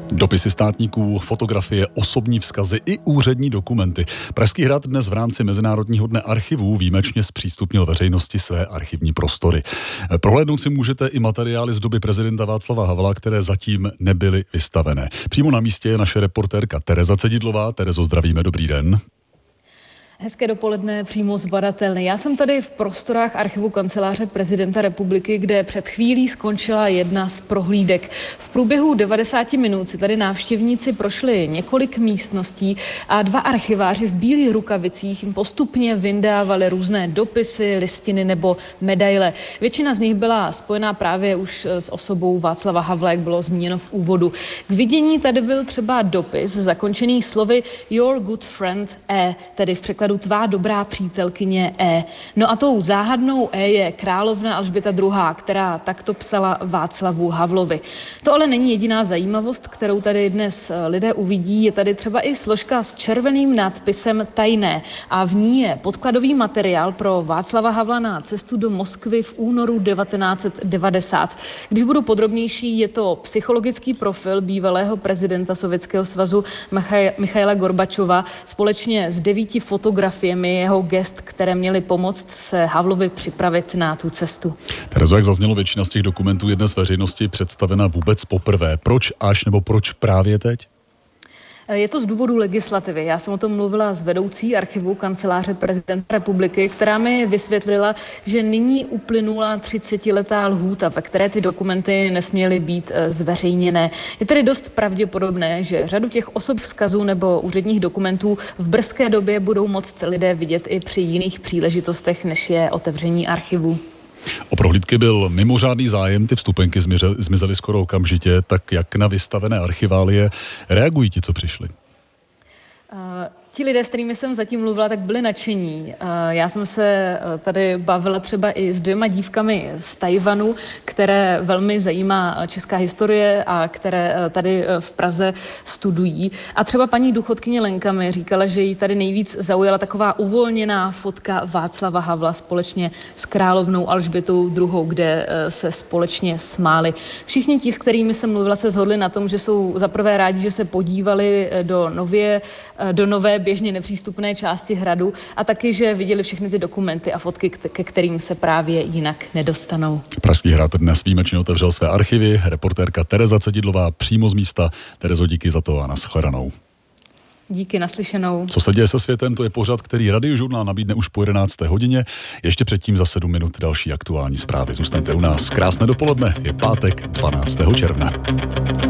Dopisy státníků, fotografie, osobní vzkazy i úřední dokumenty. Pražský hrad dnes v rámci Mezinárodního dne archivů výjimečně zpřístupnil veřejnosti své archivní prostory. Prohlédnout si můžete i materiály z doby prezidenta Václava Havla, které zatím nebyly vystavené. Přímo na místě je naše reportérka Tereza Cedidlová. Terezo, zdravíme, dobrý den. Hezké dopoledne, přímo z badatelny. Já jsem tady v prostorách archivu Kanceláře prezidenta republiky, kde před chvílí skončila jedna z prohlídek. V průběhu 90 minut si tady návštěvníci prošli několik místností a dva archiváři v bílých rukavicích jim postupně vyndávali různé dopisy, listiny nebo medaile. Většina z nich byla spojená právě už s osobou Václava Havla, jak bylo zmíněno v úvodu. K vidění tady byl třeba dopis zakončený slovy Your good friend E, tedy v překladu tvá dobrá přítelkyně E. No a tou záhadnou E je královna Alžběta II., která takto psala Václavu Havlovi. To ale není jediná zajímavost, kterou tady dnes lidé uvidí. Je tady třeba i složka s červeným nadpisem Tajné a v ní je podkladový materiál pro Václava Havla na cestu do Moskvy v únoru 1990. Když budu podrobnější, je to psychologický profil bývalého prezidenta Sovětského svazu Michaila Gorbačova společně s 9 fotografiemi jeho gest, které měly pomoct se Havlovi připravit na tu cestu. Terezo, jak zaznělo, většina z těch dokumentů je dnes veřejnosti představena vůbec poprvé. Proč až nebo proč právě teď? Je to z důvodu legislativy. Já jsem o tom mluvila s vedoucí archivu Kanceláře prezidenta republiky, která mi vysvětlila, že nyní uplynula 30letá lhůta, ve které ty dokumenty nesměly být zveřejněné. Je tedy dost pravděpodobné, že řadu těch osob vzkazů nebo úředních dokumentů v brzké době budou moct lidé vidět i při jiných příležitostech, než je otevření archivu. O prohlídky byl mimořádný zájem, ty vstupenky zmizely skoro okamžitě, tak jak na vystavené archiválie reagují ti, co přišli? Ti lidé, s kterými jsem zatím mluvila, tak byli nadšení. Já jsem se tady bavila třeba i s 2 dívkami z Tajvanu, které velmi zajímá česká historie a které tady v Praze studují. A třeba paní důchodkyně Lenka mi říkala, že jí tady nejvíc zaujala taková uvolněná fotka Václava Havla společně s královnou Alžbětou II., kde se společně smáli. Všichni ti, s kterými jsem mluvila, se shodli na tom, že jsou zaprvé rádi, že se podívali do nové běžně nepřístupné části hradu a taky, že viděli všechny ty dokumenty a fotky, ke kterým se právě jinak nedostanou. Pražský hrad dnes výjimečně otevřel své archivy. Reportérka Tereza Cedidlová přímo z místa. Terezo, díky za to a nashledanou. Díky, naslyšenou. Co se děje se světem, to je pořad, který Radiožurnál nabídne už po 11. hodině. Ještě předtím za 7 minut další aktuální zprávy. Zůstaňte u nás. Krásné dopoledne, je pátek 12. června.